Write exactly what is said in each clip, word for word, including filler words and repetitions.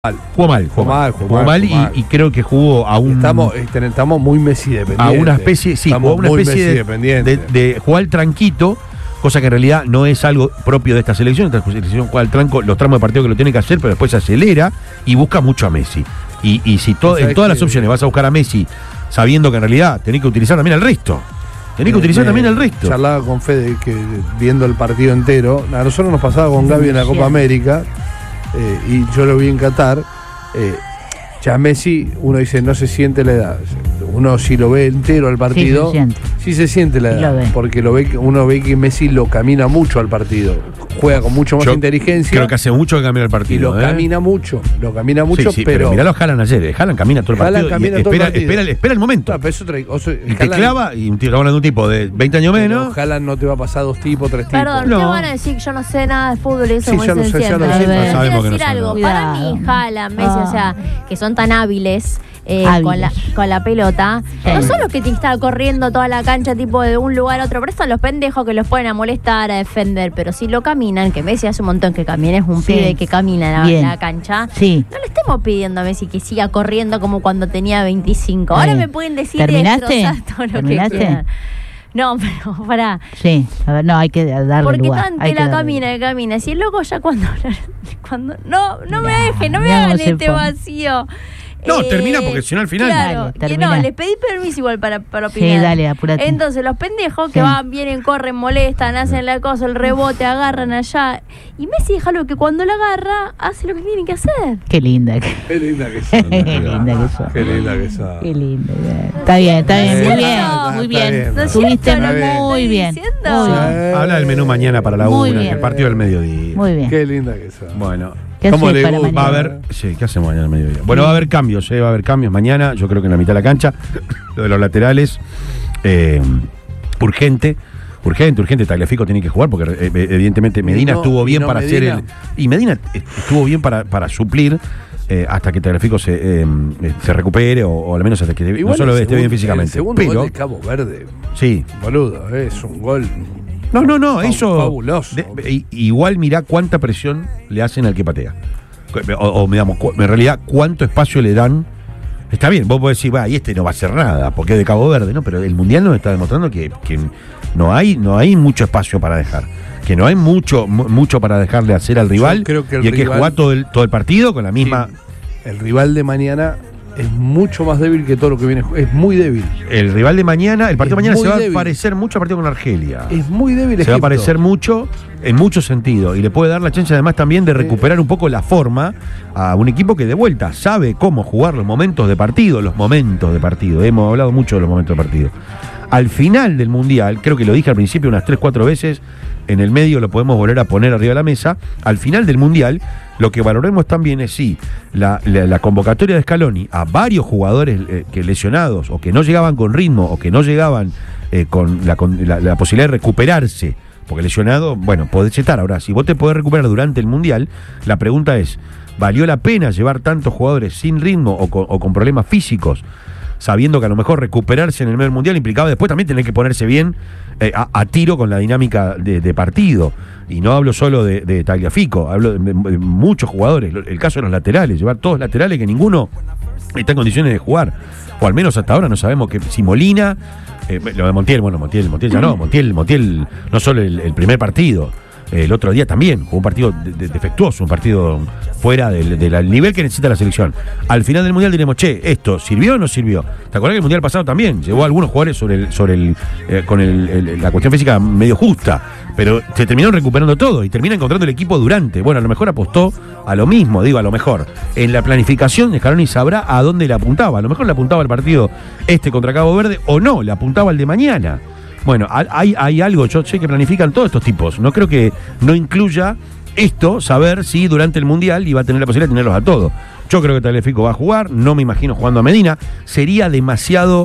Mal. Jugó mal, jugó mal, jugó, jugó mal, mal, y, mal. Y creo que jugó a un... Estamos, estamos muy Messi dependientes. A una especie, sí, jugó una especie de, de, de jugar al tranquito, cosa que en realidad no es algo propio de esta selección. Esta selección juega al tranco, los tramos de partido que lo tiene que hacer, pero después se acelera y busca mucho a Messi. Y, y si to, en todas las opciones vas a buscar a Messi, sabiendo que en realidad tenés que utilizar también al resto. Tenés que utilizar me, también al resto. Charlaba con Fede que viendo el partido entero, a nosotros nos pasaba con Gaby en la Copa América. Eh, y yo lo vi en Qatar. eh, ya Messi, uno dice no se siente la edad, uno si lo ve entero al partido, sí se siente, sí se siente la edad, lo porque lo ve, uno ve que Messi lo camina mucho al partido, juega con mucho más yo inteligencia. Creo que hace mucho que camina el partido. Y lo ¿eh? camina mucho, lo camina mucho, sí, sí, pero, pero mirá los Haaland ayer, Haaland camina todo el partido, camina y todo espera, el partido. Espera, espera el momento. No, pero eso trae, o sea, y te clava, y estamos hablando de un tipo de veinte años menos. Haaland no te va a pasar dos tipos, tres tipos. Perdón, no. ¿Qué van a decir que yo no sé nada de fútbol y eso sí, muy ya no sé, ya no sé, Quiero sabemos decir que no algo, sé para mí Haaland, Messi, Ah. o sea, que son tan hábiles Eh, Hábiles. con, la, con la pelota, Sí. no son los que te están corriendo toda la cancha tipo de un lugar a otro, pero son los pendejos que los pueden a molestar, a defender, pero si lo caminan, que Messi hace un montón que camina, es un Sí. pibe que camina la, la cancha, sí. no le estemos pidiendo a Messi que siga corriendo como cuando tenía veinticinco. Ahora Bien. me pueden decir ¿Terminaste? y destrozar todo lo ¿Terminaste? que quieran. No, pero pará. Sí, a ver, no, hay que darle Porque lugar. tanto hay que la darle camina, lugar. que camina. Si el loco ya cuando... cuando no, no me Mirá, dejen, no me mirá hagan cómo se este pone. vacío. No, termina porque si no al final... Claro, Dale, que termina. no, les pedí permiso igual para, para Sí, opinar. dale, apurate. Entonces los pendejos que Sí. van, vienen, corren, molestan, hacen la cosa, el rebote, agarran allá. Y Messi deja lo que cuando la agarra, hace lo que tiene que hacer. Qué linda que Qué linda que son. Qué linda que sos. Qué linda que son. Qué linda. bien. Está bien, está bien, muy bien, Está muy bien, bien. ¿no es Estuviste cierto? muy bien. Estoy diciendo. Muy bien. Habla del menú mañana para la Muy una, bien. que el partido del mediodía. Muy bien. Qué linda que son. Bueno. ¿Qué ¿Cómo haces le para gusta? Va a mañana? haber, sí, ¿qué hacemos mañana al mediodía? Bueno, va a haber cambios, ¿eh? Va a haber cambios mañana, yo creo que en la mitad de la cancha. Lo de los laterales, eh, urgente, urgente, urgente. Tagliafico tiene que jugar porque eh, evidentemente Medina Y no- estuvo y bien no para Medina. hacer el. Y Medina estuvo bien para, para suplir. Eh, hasta que Tagliafico se, eh, se recupere o, o al menos hasta que Igual no solo el esté bien segundo- físicamente. El segundo pero, gol de Cabo Verde, sí. boludo, es un gol. No, no, no, Fa- eso. fabuloso. de- i- igual mirá cuánta presión le hacen al que patea. O, o digamos, cu- en realidad, cuánto espacio le dan. Está bien, vos podés decir, va, y este no va a hacer nada, porque es de Cabo Verde, ¿no? Pero el Mundial nos está demostrando que, que no hay, no hay mucho espacio para dejar. Que no hay mucho, mu- mucho para dejarle hacer al rival. creo que el y hay que rival- jugar todo el, todo el partido con la misma. El rival de mañana es mucho más débil que todo lo que viene. Es muy débil. El rival de mañana, el partido Es de mañana muy se va débil. a parecer mucho al partido con Argelia. Es muy débil. Se va a Egipto. parecer mucho en muchos sentidos y le puede dar la chance además también de recuperar un poco la forma a un equipo que de vuelta sabe cómo jugar los momentos de partido, los momentos de partido. Hemos hablado mucho de los momentos de partido. Al final del Mundial, creo que lo dije al principio unas tres, cuatro veces, en el medio lo podemos volver a poner arriba de la mesa, al final del Mundial lo que valoremos también es si la, la, la convocatoria de Scaloni a varios jugadores eh, que lesionados o que no llegaban con ritmo o que no llegaban eh, con, la, con la, la posibilidad de recuperarse, porque lesionado, bueno, podés estar. Ahora, si vos te podés recuperar durante el Mundial, la pregunta es, ¿valió la pena llevar tantos jugadores sin ritmo o con, o con problemas físicos, sabiendo que a lo mejor recuperarse en el medio del Mundial implicaba después también tener que ponerse bien eh, a, a tiro con la dinámica de, de partido? Y no hablo solo de, de Tagliafico, hablo de, de muchos jugadores. El caso de los laterales, llevar todos laterales que ninguno está en condiciones de jugar. O al menos hasta ahora no sabemos que si Molina, eh, lo de Montiel, bueno, Montiel, Montiel ya no, Montiel, Montiel no solo el, el primer partido, el otro día también jugó un partido de, de, defectuoso, un partido fuera del, del nivel que necesita la selección. Al final del Mundial diremos, che, ¿esto sirvió o no sirvió? ¿Te acuerdas que el Mundial pasado también llevó a algunos jugadores sobre el, sobre el, eh, con el, el, la cuestión física medio justa? Pero se terminaron recuperando todo y termina encontrando el equipo durante. Bueno, a lo mejor apostó a lo mismo, digo, a lo mejor. En la planificación, Scaloni sabrá a dónde le apuntaba. A lo mejor le apuntaba al partido este contra Cabo Verde o no, le apuntaba al de mañana. Bueno, hay, hay algo, yo sé que planifican todos estos tipos. No creo que no incluya esto, saber si durante el Mundial iba a tener la posibilidad de tenerlos a todos. Yo creo que Tagliafico va a jugar, no me imagino jugando a Medina. Sería demasiado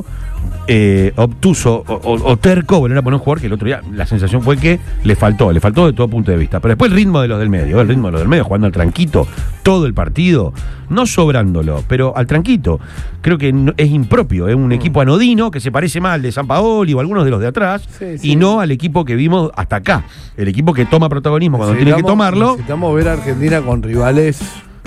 eh, obtuso o, o, o terco volver a poner un jugador que el otro día la sensación fue que le faltó, le faltó de todo punto de vista. Pero después el ritmo de los del medio, el ritmo de los del medio, jugando al tranquito todo el partido, no sobrándolo, pero al tranquito. Creo que no, es impropio, es un equipo anodino que se parece más al de Sampaoli o algunos de los de atrás, Sí, sí. y no al equipo que vimos hasta acá. El equipo que toma protagonismo cuando tiene que tomarlo. Necesitamos ver a Argentina con rivales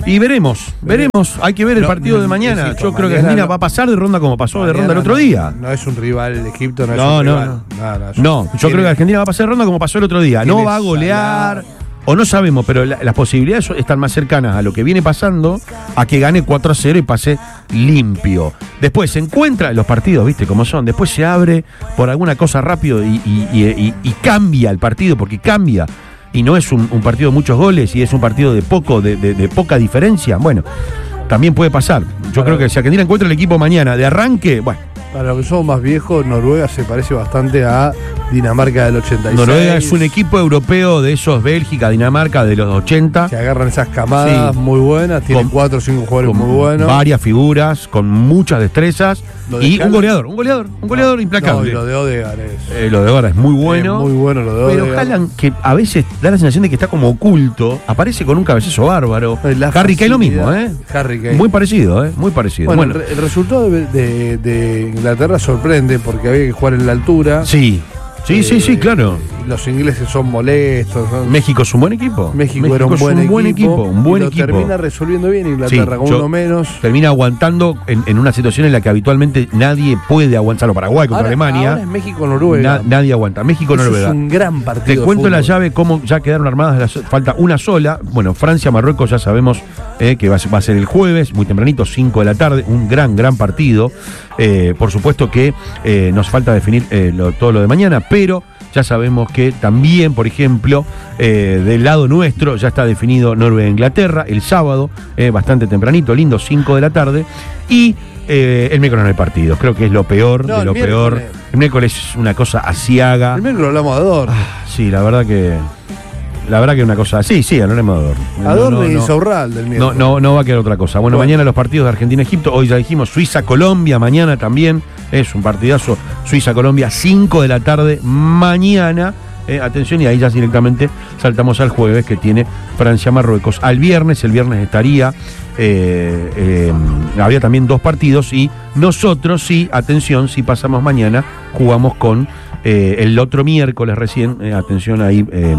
Y veremos, veremos. Hay que ver el No, partido de mañana. insisto, Yo creo que mañana Argentina no- va a pasar de ronda como pasó de ronda el Mañana otro no- día. No es un rival, el Egipto no es No, un no, rival. no. No, no, No, yo tiene- creo que Argentina va a pasar de ronda como pasó el otro día. No tiene va a golear. Salah. O no sabemos, pero la- las posibilidades están más cercanas a lo que viene pasando a que gane cuatro a cero y pase limpio. Después se encuentra los partidos, viste cómo son. Después se abre por alguna cosa rápido y, y- y- y- y cambia el partido, porque cambia. Y no es un, un partido de muchos goles y es un partido de poco, de, de- de poca diferencia. Bueno, también puede pasar. Yo creo que si Argentina encuentra el equipo mañana de arranque, bueno. Para los que somos más viejos, Noruega se parece bastante a Dinamarca del ochenta y seis. Noruega es un equipo europeo de esos, Bélgica, Dinamarca, de los ochenta. Que agarran esas camadas Sí. muy buenas, tienen Con- cuatro o cinco jugadores con muy buenos. varias figuras, con muchas destrezas Lo de y un Haaland- goleador, un goleador, un goleador No, implacable. y lo de Odegaard es, Eh, lo de ahora es muy bueno. es muy bueno lo de Pero Odegaard. Haaland, que a veces da la sensación de que está como oculto, aparece con un cabezazo bárbaro. Eh, la Harry Kane lo mismo, facilidad. ¿eh? Harry Kane. Muy parecido, ¿eh? Muy parecido. Bueno, Bueno, el, re- el resultado de, de- de Inglaterra sorprende porque había que jugar en la altura. sí, sí, sí, sí, Eh, claro. Los ingleses son molestos. son- México es un buen equipo. México, era un es buen, equipo, un buen y lo equipo. termina resolviendo bien Inglaterra, Sí, con yo- uno menos. Termina aguantando en, en una situación en la que habitualmente nadie puede aguantarlo. Paraguay contra Ahora, Alemania. ahora es México-Noruega. na- nadie aguanta. Eso México-Noruega. es un gran partido. Te de cuento la fútbol. llave, cómo ya quedaron armadas, las- falta una sola. Bueno, Francia-Marruecos ya sabemos eh, que va a, ser, va a ser el jueves, muy tempranito, cinco de la tarde, un gran, gran partido. Eh, por supuesto que eh, nos falta definir eh, lo- todo lo de mañana, pero ya sabemos que también, por ejemplo, eh, del lado nuestro ya está definido Noruega-Inglaterra el sábado, eh, bastante tempranito, lindo, cinco de la tarde. Y eh, el miércoles no hay partidos, creo que es lo peor No, de el lo peor. miércoles. El miércoles es una cosa asiaga. El miércoles hablamos de Ador. Sí, la verdad que. La verdad que una cosa así, sí, hablaremos de Ador. Ador No, no, y no. Saurral del No, miércoles. no, no va a quedar otra cosa. Bueno, Bueno. mañana los partidos de Argentina-Egipto. Hoy ya dijimos Suiza-Colombia. Mañana también es un partidazo. Suiza-Colombia, cinco de la tarde. Mañana. Eh, atención, y ahí ya directamente saltamos al jueves que tiene Francia-Marruecos. Al viernes, el viernes estaría. Eh, eh, había también dos partidos. Y nosotros, sí, atención, si pasamos mañana, jugamos con eh, el otro miércoles recién. Eh, atención ahí. Eh,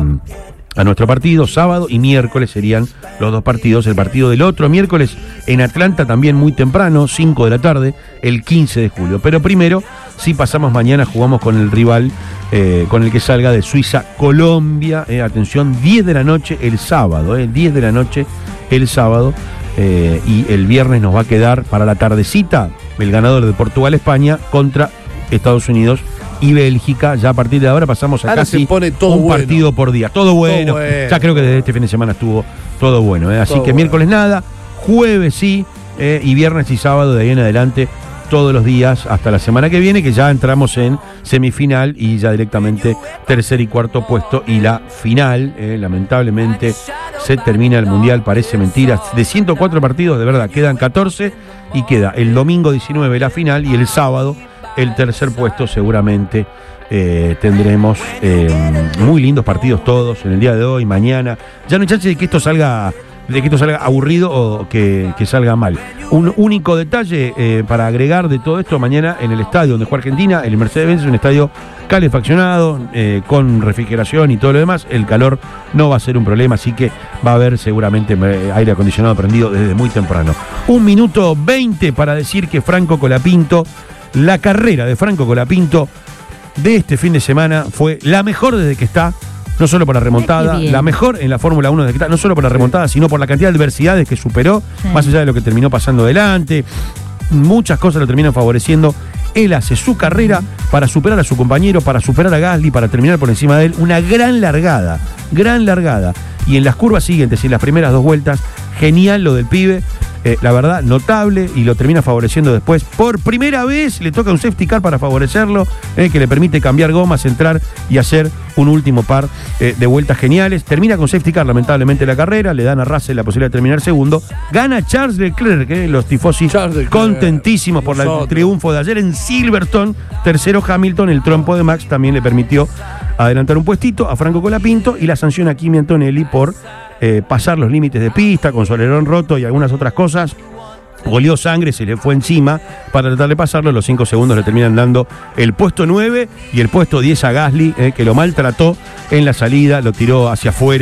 a nuestro partido, sábado y miércoles serían los dos partidos. El partido del otro miércoles en Atlanta también muy temprano, cinco de la tarde, el quince de julio. Pero primero, si pasamos mañana, jugamos con el rival, eh, con el que salga de Suiza, Colombia. Eh, atención, diez de la noche el sábado, eh, diez de la noche el sábado. Eh, y el viernes nos va a quedar para la tardecita el ganador de Portugal-España contra Estados Unidos y Bélgica. Ya a partir de ahora pasamos a Ahora casi se pone todo un bueno. partido por día. Todo bueno. bueno. Ya creo que desde este fin de semana estuvo todo bueno. ¿eh? Así Todo que bueno. miércoles nada, jueves sí, eh, y viernes y sábado de ahí en adelante todos los días hasta la semana que viene, que ya entramos en semifinal y ya directamente tercer y cuarto puesto y la final. eh, lamentablemente se termina el Mundial, parece mentira. De ciento cuatro partidos, de verdad, quedan catorce y queda el domingo diecinueve la final y el sábado el tercer puesto. Seguramente eh, tendremos eh, muy lindos partidos todos en el día de hoy, mañana. Ya no hay chance de que esto salga de que esto salga aburrido o que, que salga mal. Un único detalle eh, para agregar de todo esto: mañana en el estadio donde juega Argentina, el Mercedes-Benz, es un estadio calefaccionado, eh, con refrigeración y todo lo demás. El calor no va a ser un problema, así que va a haber seguramente eh, aire acondicionado prendido desde muy temprano. Un minuto veinte para decir que Franco Colapinto, la carrera de Franco Colapinto de este fin de semana fue la mejor desde que está. No solo por la remontada, Qué bien. la mejor en la Fórmula uno desde que está, no solo por la remontada, sino por la cantidad de adversidades que superó, Sí. más allá de lo que terminó pasando adelante. Muchas cosas lo terminan favoreciendo. Él hace su carrera para superar a su compañero, para superar a Gasly, para terminar por encima de él. Una gran largada, gran largada. Y en las curvas siguientes y en las primeras dos vueltas, genial lo del pibe. Eh, la verdad, notable, y lo termina favoreciendo después. Por primera vez le toca un safety car para favorecerlo, eh, que le permite cambiar gomas, entrar y hacer un último par eh, de vueltas geniales. Termina con safety car, lamentablemente, la carrera. Le dan a Russell la posibilidad de terminar segundo. Gana Charles Leclerc, eh, los tifosi Charles Leclerc, contentísimos por nosotros. el triunfo de ayer en Silverstone. Tercero Hamilton, el trompo de Max también le permitió adelantar un puestito a Franco Colapinto, y la sanción a Kimi Antonelli por Eh, pasar los límites de pista con su alerón roto y algunas otras cosas. Olió sangre, se le fue encima para tratar de pasarlo. Los cinco segundos le terminan dando el puesto nueve y el puesto diez a Gasly, eh, que lo maltrató en la salida, lo tiró hacia afuera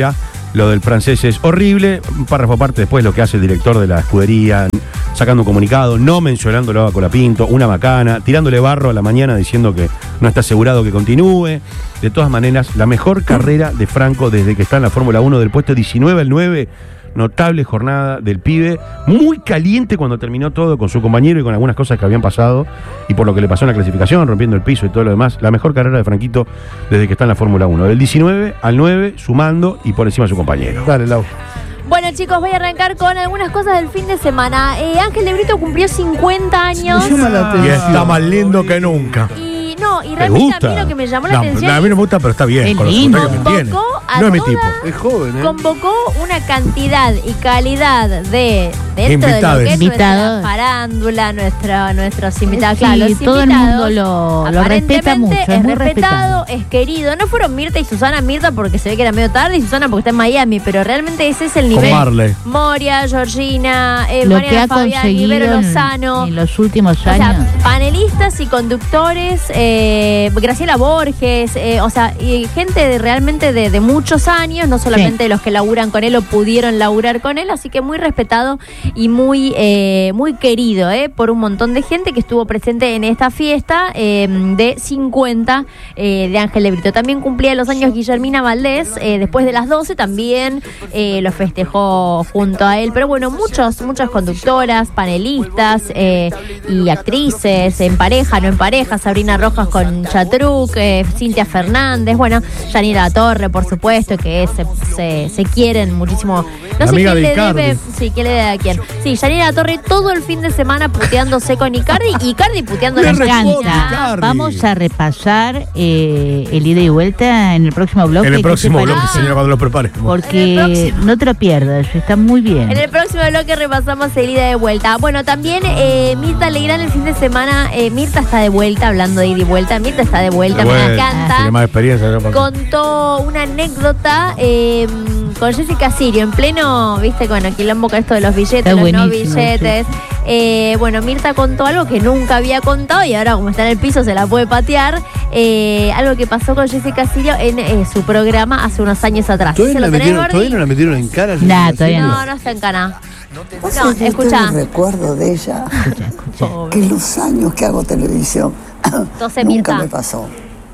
Lo del francés es horrible. Un párrafo aparte después lo que hace el director de la escudería, sacando un comunicado, no mencionándolo a Colapinto, una macana, tirándole barro a la mañana diciendo que no está asegurado que continúe. De todas maneras, la mejor carrera de Franco desde que está en la Fórmula uno, del puesto diecinueve al nueve. Notable jornada del pibe, muy caliente cuando terminó todo con su compañero y con algunas cosas que habían pasado y por lo que le pasó en la clasificación, rompiendo el piso y todo lo demás. La mejor carrera de Franquito desde que está en la Fórmula uno, del diecinueve al nueve, sumando y por encima de su compañero. Dale, Lau. Bueno, chicos, voy a arrancar con algunas cosas del fin de semana. Eh, Ángel de Brito cumplió cincuenta años. Me llama la Y atención. está más lindo que nunca. Y no, y realmente gusta? a mí lo que me llamó la No, atención. a mí no me gusta, pero está bien. Es Con los lindo. comentarios que tiene. Convocó a No es mi toda- tipo. Es joven, ¿eh? Convocó una cantidad y calidad de dentro Invitados. de lo que es Invitados. nuestra farándula, nuestra, nuestros invitados. Sí, claro, los todo el invitados, mundo lo- lo aparentemente respeta mucho, es es muy respetado, respetado. es querido. No fueron Mirta y Susana, Mirta porque se ve que era medio tarde y Susana porque está en Miami, pero realmente ese es el Con nivel. Marley. Moria, Georgina, eh, Lo Mariana que ha Fabián, Ibero conseguido en, Lozano. en los últimos O sea, años. panelistas y conductores, eh, Graciela Borges, eh, o sea, y gente de, realmente de, de muchos años, no solamente Sí. los que laburan con él o pudieron laburar con él, así que muy respetado y muy, eh, muy querido eh, por un montón de gente que estuvo presente en esta fiesta eh, de cincuenta eh, de Ángel de Brito. También cumplía los años Guillermina Valdés, eh, después de las doce también eh, lo festejó junto a él, pero bueno, muchos, muchas conductoras, panelistas eh, y actrices, en pareja, no en pareja, Sabrina Rojas con Chatruc, eh, Cintia Fernández, bueno, Yanira Torre, por supuesto, que se, se, se quieren muchísimo. No sé Amiga quién de le Icardi. debe, sí, quién le debe a quién. Sí, Yanira Torre todo el fin de semana puteándose con Icardi y Icardi puteando a Me la responde, Yanina. Icardi. Vamos a repasar eh, el ida y vuelta en el próximo bloque. En el ¿qué próximo te bloque, parece? señora, cuando lo prepare. En el Porque próximo. no te lo pierdas, está muy bien. En el próximo bloque repasamos el ida de vuelta. Bueno, también eh, Mirta Legrand el fin de semana. eh, Mirta está de vuelta, hablando de ida y vuelta. Mirta está de vuelta, De me vuelta. encanta. Tiene más experiencia. ¿no? Contó una anécdota eh, con Jessica Sirio, en pleno, viste, con el quilombo con esto de los billetes, Está los no buenísimo, billetes. Eh, bueno, Mirta contó algo que nunca había contado y ahora como está en el piso se la puede patear. Eh, algo que pasó con Jessica Sirio en eh, su programa hace unos años atrás. ¿Todavía, ¿Se no lo la tenés, metieron, Gordi? ¿Todavía no la metieron en cara? Nah, todavía No, no está en cana. Vos No, sabés que escuchá. tengo un recuerdo de ella, Escucha, escucha. que los años que hago televisión Entonces, nunca Mirta. me pasó.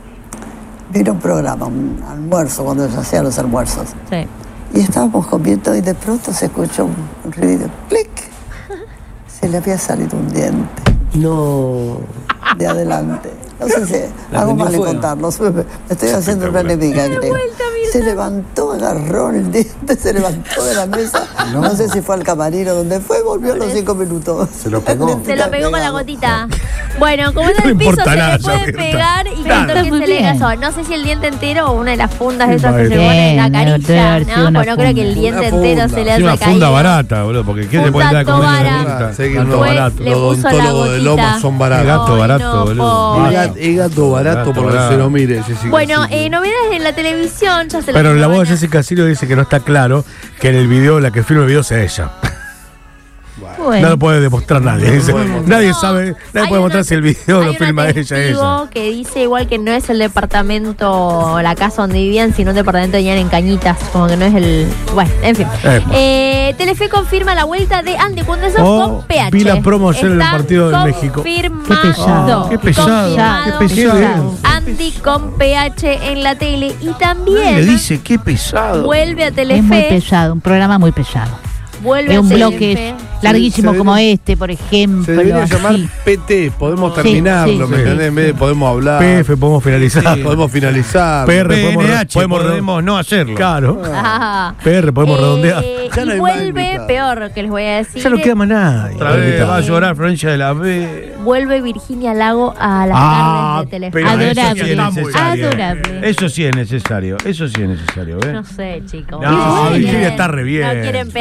Vino un programa, un almuerzo, cuando yo hacía los almuerzos. Sí. Y estábamos comiendo y de pronto se escuchó un, un ruido, ¡clic! Se le había salido un diente. No. De adelante. No sé si hago mal en contarlo. Me estoy haciendo una enemiga, creo. Se levantó, agarró el diente, se levantó de la mesa. No, sé si fue al camarín o donde fue, volvió a los cinco minutos. Se lo pegó. Se lo pegó con la gotita. Bueno, como en No le el piso importa se nada, le puede Mirta. pegar y Nada. contó que Muy se le bien. casó. No sé si el diente entero o una de las fundas de esas que Bien, se pone en la debe carilla. haber sido No, una bueno, creo que el funda. diente Una entero funda. se le Es hace una caído. funda barata, boludo, porque ¿qué Funda se puede dar con Tobara. una Sé que Gato no- Fue- barato. le Los puso la odontólogos de gotita. Lomas son baratos. Gato Ay, barato, no, boludo. pobre. Es gat- es gato barato Gato porque barato. se lo mire, Jessica. Bueno, Sirio. eh, novedades en la televisión. Ya se Pero las la voz de van a- Jessica Sirio dice que no está claro que en el video, la que filma el video sea ella. Bueno. No lo puede demostrar nadie. Dice, nadie No, sabe, nadie hay puede mostrar una- si el video lo hay filma una ella, testigo ella. que dice igual que no es el departamento o la casa donde vivían, sino un departamento que vivían en Cañitas, como que no es el... Bueno, en fin. Epa. Eh, Telefe confirma la vuelta de Andy Cuando eso Oh, con P H. vi la promo ayer en el Está partido de México. confirmado. Qué pesado. Qué pesado, Confirmado. qué pesado. Andy con P H en la tele y Le también dice, qué pesado. vuelve a Es muy Telefe. pesado, un programa muy pesado. Vuelve Es a un Telefe. bloque larguísimo se como debería- este, por ejemplo. Se debería llamar así. P T, podemos Sí, terminarlo, sí, ¿me sí. entendés? En vez de podemos hablar. P F, podemos finalizar. Sí, podemos finalizar. P R, podemos, P N H, podemos, podemos no hacerlo. Claro. Ah. P R, podemos Eh, redondear. Ya no y hay más vuelve, invitados. peor que les voy a decir. Ya no queda más nadie. Otra vez va a llorar Florencia de la B. Vuelve Virginia Lago a las Ah, tardes de Telefe. pero Adorable. eso sí es necesario. Adorable. Eso sí es necesario, eso sí es necesario, ¿eh? No sé, chicos. No, Quieren- Virginia está re bien. No quieren P H.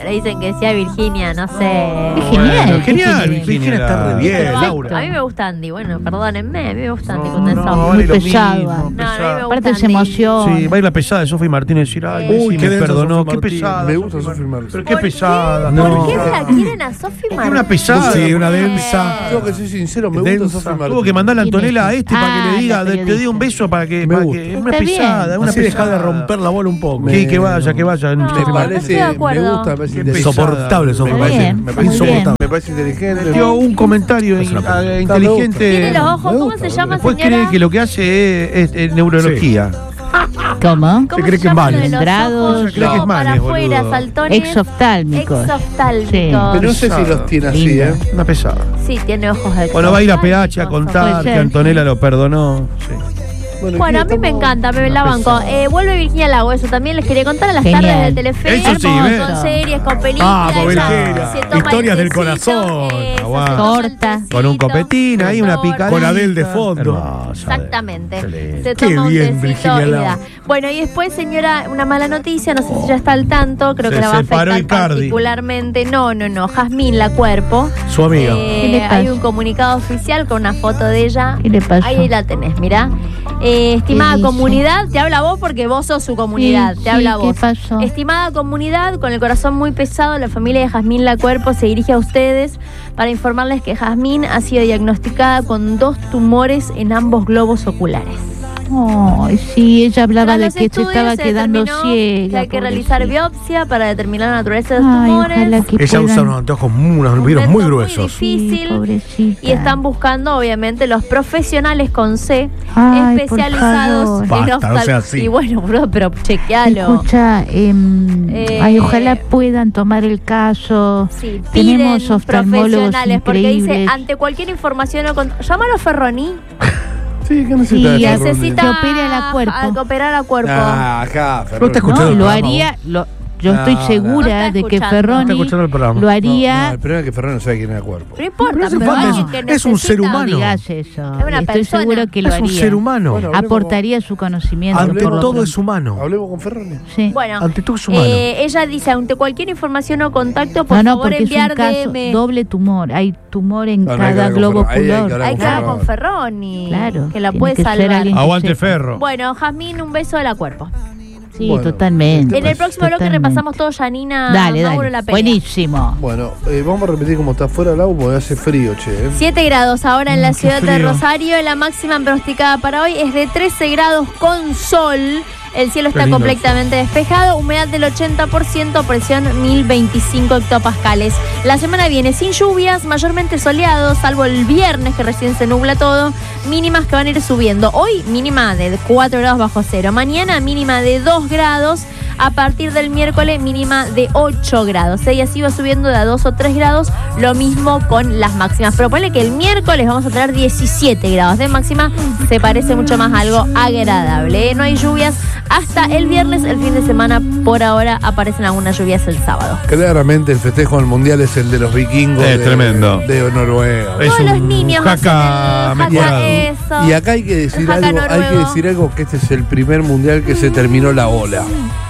le dicen que sea Virginia, no sé. Es genial. Bueno, genial, Virginia. Virginia está re bien, Perfecto. Laura. A mí me gusta Andy, bueno, perdónenme, a mí me gusta Andy No, Cutenzo. no, Muy vale lo pesado. mismo, No, a mí me pesado. gusta Aparte se Andy. emociona. Sí, va a ir la pesada de Sofi Martínez decir, ay, Uy, sí, qué me densa perdonó, Sofi qué Martínez. pesada. Me gusta Sofi Sofi Martínez. Martínez. Pero qué ¿Por qué? pesada. ¿Por No. qué la quieren a Sofi Es Martínez? una pesada. Sí, una Eh, densa. Tengo que ser sincero, me Densa. gusta Sofi Martínez. Tuvo que mandarle a Antonella a este para que Ah, le diga, la de- te periodista. dé un beso para que. Me para gusta. que es una Está bien. pesada, es una Así deja de pesada. romper la bola un poco. Que, que vaya, que vaya. No, Sofi Me no Martínez. estoy de parece, me acuerdo. gusta, me parece Qué inteligente. Insoportable, Sofi Me Muy parece- bien, me muy parece bien. insoportable. Me parece inteligente. Dio un comentario Está ah, me inteligente. Tiene los Me ojos, ¿cómo gusta, se llama, Después señora? cree que lo que hace es, es- es neurología. ¿Cómo? ¿Cómo Se cree se que es llama Manes. lo de los Grados. ojos? Se cree que es No, para Manes, afuera, boludo. saltones. Exoftálmicos. Exoftálmicos. Sí. Pero no sé si los tiene así, Lindo. ¿eh? Una pesada. Sí, tiene ojos de Bueno, va a ir a P H a exoftálmicos. contar Puede que ser. Antonella lo perdonó. Sí. Bueno, a mí me encanta, me la banco. Eh, vuelve Virginia Lago, eso también les quería contar a las Genial. tardes de Telefe. Eso sí, ¿ves? Con series, con películas. Vamos, ella Virginia. se toma Historias el del tecito, corazón. eso, Aguanta. se toma el Torta. tecito, Con un copetín, ahí una torta. picadita. Con Adele de fondo. Hermosa, Exactamente. Excelente. Se Qué toma un bien, tecito Virginia y Lago. da. Bueno, y después, señora, una mala noticia, no sé si ya está al tanto, creo Se que la va a separó afectar Icardi. particularmente. No, no, no, Jazmín La Cuerpo. Su amiga. Eh, ¿Qué le pasa? hay un comunicado oficial con una foto de ella. ¿Qué le pasó? Ahí la tenés, mirá. Eh, estimada dice? comunidad, te habla vos porque vos sos su comunidad. Sí, te habla sí, ¿qué vos. pasó? Estimada comunidad, con el corazón muy pesado, la familia de Jazmín La Cuerpo se dirige a ustedes para informarles que Jazmín ha sido diagnosticada con dos tumores en ambos globos oculares. Ay, sí, ella hablaba Tras de los que se estudios estaba se quedando determinó ciega. que hay que realizar pobrecita. biopsia para determinar la naturaleza de los Ay, tumores. ojalá que Ella usa puedan- unos anteojos, muy- unos Un vidrios muy método gruesos. Sí, difícil. pobrecita. Y están buscando, obviamente, los profesionales con C, Ay, especializados por en favor. Basta, no sea oftal- así. Y bueno, bro, pero chequealo. Escucha, em, Eh, ay, ojalá puedan tomar el caso. Sí, Tenemos piden oftalmólogos profesionales, porque dice, increíbles. ante cualquier información o con... Llámalo a Ferroni. Sí, que Sí, necesita de Ferroni. Necesita Que opere a la cuerpo. a- que operar a cuerpo. Ah, acá, No Ferroni. te escuchando No, el lo programa, haría, lo- yo No, estoy no. segura No está de que escuchando. No Ferroni está escuchando el programa. lo No, haría. el problema es que Ferroni no sabe quién era cuerpo. No importa, Pero no hace pero falta, alguien es- que es un necesita- ser No humano. digas eso. Es una Estoy persona. seguro que lo Es un haría. ser humano. Bueno, hablemos Aportaría su conocimiento. Ante por lo todo pronto. es humano. Hablemos con Ferroni. Sí. Bueno, Ante todo es humano. eh, ella dice, ante cualquier información o contacto, por No, no, favor porque es un enviar caso D M. doble tumor. Hay tumor en No, no hay que cada hablar con globo Ferroni. Ahí hay que ocular. hablar Hay que hablar con Ferroni, Claro, que la tiene puede que ser salvar. alguien que Aguante sepa. Ferro. Bueno, Jazmín, un beso de la cuerpo. Sí, Bueno, totalmente. En el próximo bloque totalmente. repasamos todo, Janina, Dale, Mauro, dale. la pelea. Buenísimo. Bueno, eh, vamos a repetir cómo está afuera el agua porque hace frío, che. ¿eh? siete grados ahora en la Mm, qué ciudad de frío. Rosario. La máxima pronosticada para hoy es de trece grados con sol. El cielo Qué está lindo completamente despejado. Humedad del ochenta por ciento, presión mil veinticinco hectopascales. La semana viene sin lluvias, mayormente soleado, salvo el viernes que recién se nubla todo. Mínimas que van a ir subiendo. Hoy mínima de cuatro grados bajo cero. Mañana mínima de dos grados. A partir del miércoles mínima de ocho grados. Y así va subiendo de a dos o tres grados. Lo mismo con las máximas. Pero ponle que el miércoles vamos a tener diecisiete grados de máxima. Se parece mucho más a algo agradable, ¿eh? No hay lluvias hasta el viernes. El fin de semana por ahora aparecen algunas lluvias el sábado. Claramente el festejo del mundial es el de los vikingos. Es de, tremendo. De Noruega. Es Todos los un niños jaca hacen el mejorado. jaca eso. Y acá hay que decir El jaca algo, hay que noruego. decir algo que este es el primer mundial que se terminó la ola.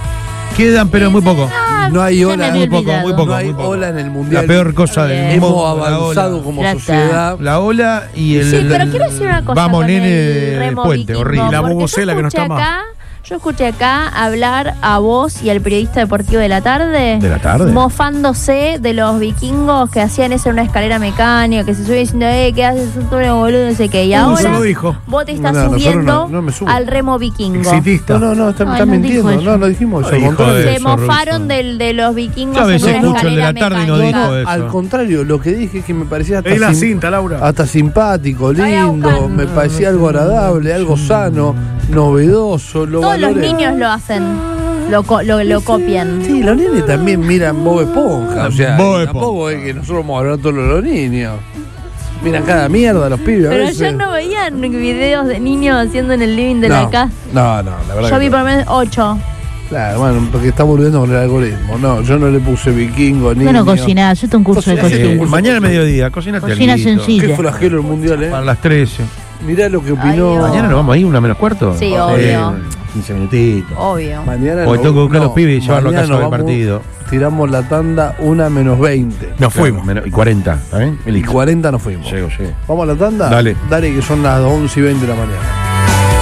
Quedan, pero muy poco. No hay ya ola, me Muy había poco, muy olvidado. poco. no hay muy poco. ola en el mundial. La peor cosa del Bien. mundo. Hemos la avanzado ola. como Ya está. sociedad. La ola y el. Sí, pero quiero decir una cosa. Vamos, con nene, el remo puente, vikingo, horrible. La porque yo bobocela que no escuché está más. acá, Yo escuché acá hablar a vos y al periodista deportivo de la tarde. ¿De la tarde? Mofándose de los vikingos que hacían eso en una escalera mecánica, que se subían diciendo, eh, ¿qué haces? Sos todo un boludo, no sé qué. Y Uh, ahora se lo dijo. vos te estás No, no, nosotros subiendo no- no me subo. al remo vikingo. Exitista. No, no, no, está, Ay, está no mintiendo. dijo eso. No, no dijimos eso. Ay, al hijo contrario. de Se eso, mofaron Ruiz. del, de los vikingos Yo a en veces una escucho el de la escalera tarde y no mecánica. dijo eso. Al contrario, lo que dije es que me parecía hasta, Es la sim- cinta, Laura. hasta simpático, Vaya lindo, buscando. me parecía algo agradable, algo sano, novedoso. Lo Todos los valoré. niños lo hacen, lo, co- lo, lo copian. Sí, los nenes también miran Bob Esponja. O sea, Bob tampoco es que nosotros vamos a hablar todos los niños. Miran cada mierda los pibes a Pero veces. ayer no veían videos de niños haciendo en el living de no, la casa. No, no, la verdad Yo que vi no. por lo menos ocho. Claro, bueno, porque está volviendo con el algoritmo. No, yo no le puse vikingo, niño. Bueno, cocinar, yo tengo un curso de Cociná, Eh, cocina. mañana al mediodía, cocinate Cocina alguito. sencilla. Qué flagelo el mundial, ¿eh? Para las trece. Mirá lo que Ay, opinó. Dios. ¿Mañana nos vamos a ir una menos cuarto? Sí, Eh, obvio. quince minutitos. Obvio. Mañana Porque tengo que buscar a los pibes y llevarlo a mañana casa del nos vamos, partido. Tiramos la tanda una menos veinte. Nos fuimos. Claro, y cuarenta, ¿está bien? Y cuarenta nos fuimos. Llego, llego. ¿Vamos a la tanda? Dale. Dale, que son las once y veinte de la mañana.